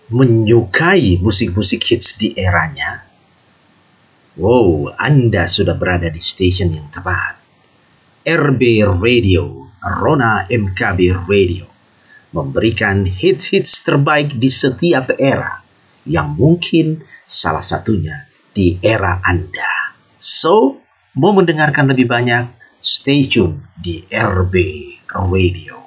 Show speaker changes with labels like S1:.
S1: menyukai musik-musik hits di eranya? Wow, Anda sudah berada di stasiun yang tepat. RB Radio, Rona MKB Radio, memberikan hits-hits terbaik di setiap era, yang mungkin salah satunya di era Anda. So, mau mendengarkan lebih banyak, stay tune di RB Radio.